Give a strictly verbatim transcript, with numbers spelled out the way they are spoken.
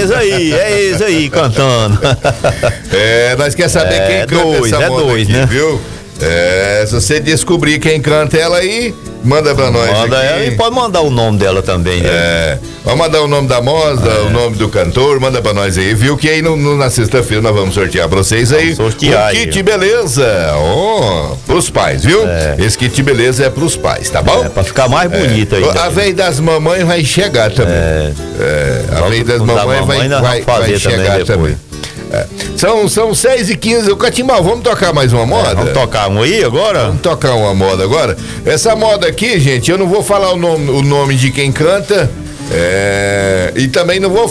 isso aí, é isso aí, cantando. É, nós quer saber É, quem canta dois, essa é moda dois, aqui, né? viu? É, se você descobrir quem canta ela aí, manda pra nós. Manda aqui. ela e pode mandar o nome dela também, né? É, vamos mandar o nome da moça, É. o nome do cantor, manda pra nós aí, viu? Que aí no, no- na sexta-feira nós vamos sortear pra vocês aí. Vamos sortear o aí. kit beleza, ó, pros pais, viu? É. Esse kit beleza é pros pais, tá bom? É, pra ficar mais bonita aí. A vez das mamães vai chegar também. É. É, a Só vez das da mamães mamãe vai, nós vai, vamos fazer vai chegar também também. depois. É. São, são seis e quinze. O Catimbau, vamos tocar mais uma moda? É, vamos tocar um aí agora? Vamos tocar uma moda agora. Essa moda aqui, gente, eu não vou falar o nome, o nome de quem canta. É, e também não vou